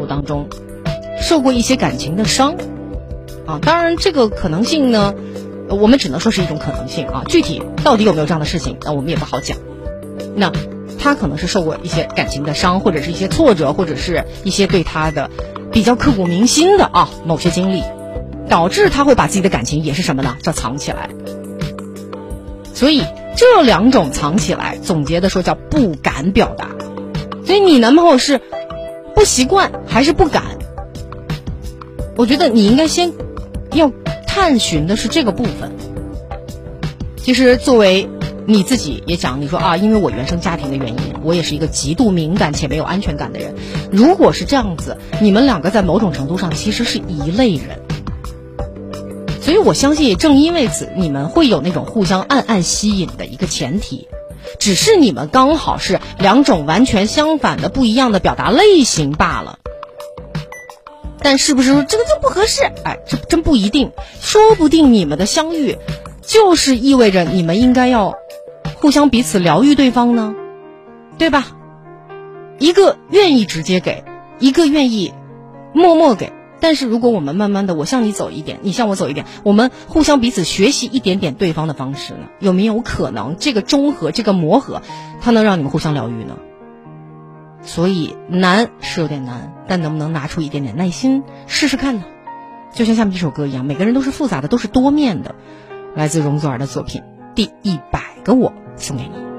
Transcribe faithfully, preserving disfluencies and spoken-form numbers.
途当中受过一些感情的伤啊。当然这个可能性呢，我们只能说是一种可能性啊，具体到底有没有这样的事情，那我们也不好讲。那他可能是受过一些感情的伤，或者是一些挫折，或者是一些对他的比较刻骨铭心的啊某些经历，导致他会把自己的感情也是什么呢？叫藏起来。所以这两种藏起来，总结的说叫不敢表达。所以你男朋友是不习惯还是不敢？我觉得你应该先要探寻的是这个部分。其实作为你自己也讲，你说啊，因为我原生家庭的原因，我也是一个极度敏感且没有安全感的人。如果是这样子，你们两个在某种程度上其实是一类人。所以我相信，正因为此，你们会有那种互相暗暗吸引的一个前提，只是你们刚好是两种完全相反的不一样的表达类型罢了。但是不是说这个就不合适？哎，这真不一定，说不定你们的相遇就是意味着你们应该要互相彼此疗愈对方呢，对吧？一个愿意直接给，一个愿意默默给。但是如果我们慢慢的，我向你走一点，你向我走一点，我们互相彼此学习一点点对方的方式呢，有没有可能这个中和，这个磨合，它能让你们互相疗愈呢？所以难是有点难，但能不能拿出一点点耐心试试看呢？就像下面这首歌一样，每个人都是复杂的，都是多面的。来自容祖儿的作品《第一百个我》，送给你。